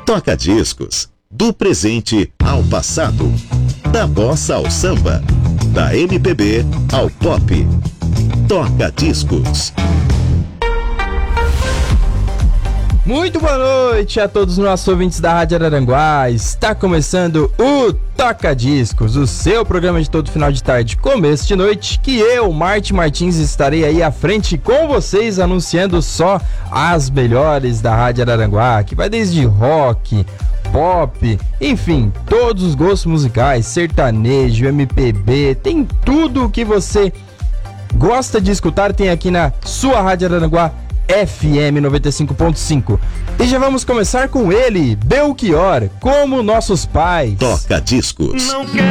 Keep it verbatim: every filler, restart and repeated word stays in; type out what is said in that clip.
Toca discos, do presente ao passado, da bossa ao samba, da M P B ao pop. Toca discos. Muito boa noite a todos os nossos ouvintes da Rádio Araranguá. Está começando o Toca Discos, o seu programa de todo final de tarde, começo de noite, que eu, Martin Martins, estarei aí à frente com vocês, anunciando só as melhores da Rádio Araranguá, que vai desde rock, pop, enfim, todos os gostos musicais, sertanejo, M P B, tem tudo o que você gosta de escutar, tem aqui na sua Rádio Araranguá F M noventa e cinco ponto cinco. E já vamos começar com ele, Belchior, como nossos pais. Toca discos. Não quer...